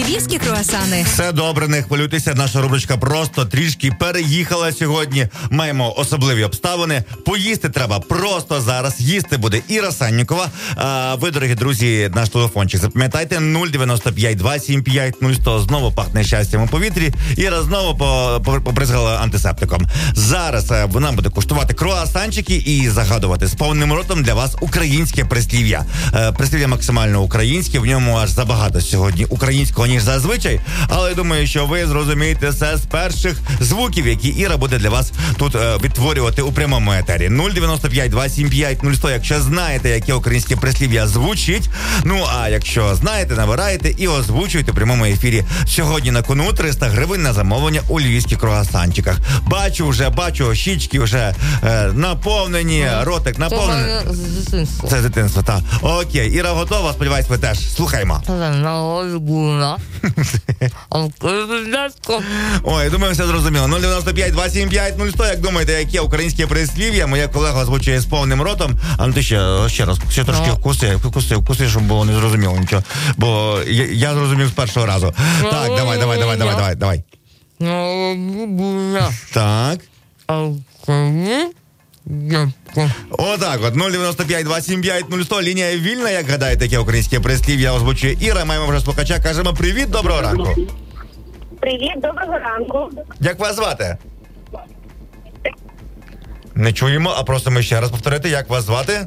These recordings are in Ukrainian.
львівські круасани. Все добре, не хвилюйтеся. Наша рубричка просто трішки переїхала сьогодні. Маємо особливі обставини. Поїсти треба просто зараз. Їсти буде Іра Саннікова. А ви, дорогі друзі, наш телефончик запам'ятайте 095 275 0100. Знову пахне щастям у повітрі. Іра знову побризгала антисептиком. Зараз вона буде куштувати круасанчики і загадувати з повним ротом для вас українське прислів'я. Прислів'я максимально українське, в ньому аж забагато сьогодні українського, ніж зазвичай, але я думаю, що ви зрозумієте все з перших звуків, які Іра буде для вас тут відтворювати у прямому етері. 095 275 0100, якщо знаєте, яке українське прислів'я звучить. Ну, а якщо знаєте, набираєте і озвучуєте в прямому ефірі. Сьогодні на кону 300 гривень на замовлення у львівських круасанчиках. Бачу, щічки вже наповнені, ротик наповнений. Це дитинство, так. Окей, Іра готова, сподіваюсь, ви теж. Слухаймо. Ой, думаю, все зрозуміло. 095 275 0100, як думаєте, яке українське прислів'я? Моя колега озвучує з повним ротом. А ну ти ще раз, ще трошки вкуси, щоб було не зрозуміло нічого. Бо я зрозумів з першого разу. Так, давай. Так. Отак от, 095 275 0100, лінія вільна, як гадаєте, яке українське прислів'я озвучує Іра. Маємо вже слухача, кажемо привіт, доброго ранку. Привіт, доброго ранку. Як вас звати? Не чуємо, а просимо ще раз повторити, як вас звати?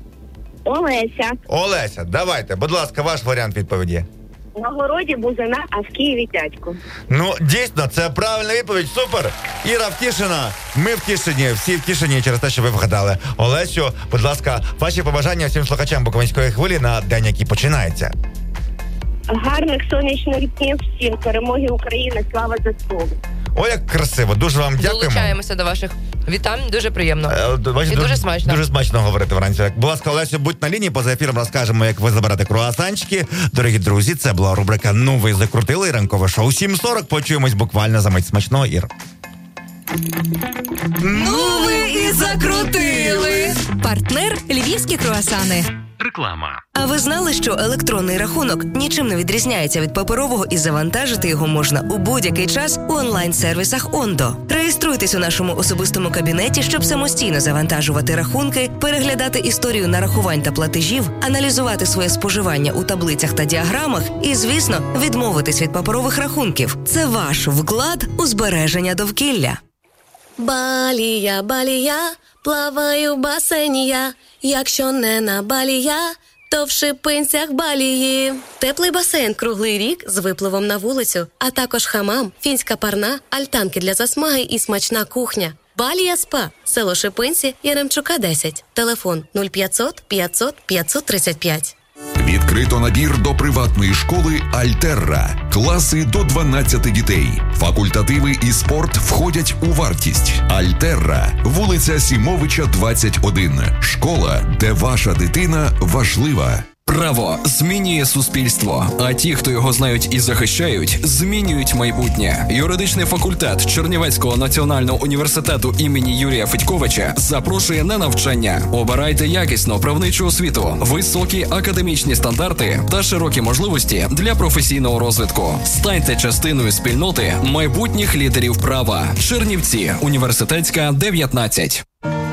Олеся, давайте, будь ласка, ваш варіант відповіді. На городі бузина, а в Києві дядько. Ну, дійсно, це правильна відповідь, супер. Іра втішена, ми втішені, всі втішені через те, що ви вгадали. Олесю, будь ласка, ваші побажання всім слухачам Буковинської хвилі на день, який починається. Гарних сонячних днів всім, перемоги України, слава ЗСУ. Ой, як красиво, дуже вам дякуємо. Долучаємося до ваших вітань, дуже приємно. І дуже смачно. Дуже смачно говорити вранці. Будь ласка, Олесю, будь на лінії, поза ефіром розкажемо, як ви заберете круасанчики. Дорогі друзі, це була рубрика «Ну ви закрутили» і ранкове шоу 7:40. Почуємось буквально за мить. Смачного, Ір. Ну ви і закрутили. Партнер львівські круасани. Реклама. А ви знали, що електронний рахунок нічим не відрізняється від паперового і завантажити його можна у будь-який час у онлайн-сервісах Ондо. Реєструйтесь у нашому особистому кабінеті, щоб самостійно завантажувати рахунки, переглядати історію нарахувань та платежів, аналізувати своє споживання у таблицях та діаграмах і, звісно, відмовитись від паперових рахунків. Це ваш вклад у збереження довкілля. Балія, плаваю в басейні я. Якщо не на Балі я, то в Шипинцях Балії. Теплий басейн круглий рік з випливом на вулицю, а також хамам, фінська парна, альтанки для засмаги і смачна кухня. Балія СПА, село Шипинці, Яремчука 10. Телефон 0500 500 535. Відкрито набір до приватної школи «Альтерра». Класи до 12 дітей. Факультативи і спорт входять у вартість. «Альтерра», вулиця Сімовича, 21. Школа, де ваша дитина важлива. Право змінює суспільство, а ті, хто його знають і захищають, змінюють майбутнє. Юридичний факультет Чернівецького національного університету імені Юрія Федьковича запрошує на навчання. Обирайте якісну правничу освіту, високі академічні стандарти та широкі можливості для професійного розвитку. Станьте частиною спільноти майбутніх лідерів права. Чернівці, університетська, 19.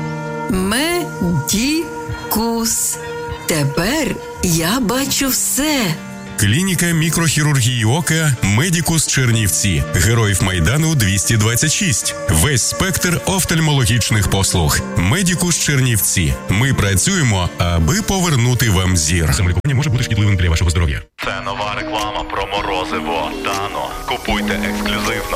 Медікус. Тепер я бачу все. Клініка мікрохірургії ока «Медікус Чернівці». Героїв Майдану 226. Весь спектр офтальмологічних послуг. «Медікус Чернівці». Ми працюємо, аби повернути вам зір. Самолікування може бути шкідливим для вашого здоров'я. Це нова реклама про морозиво Дано. Купуйте ексклюзивно.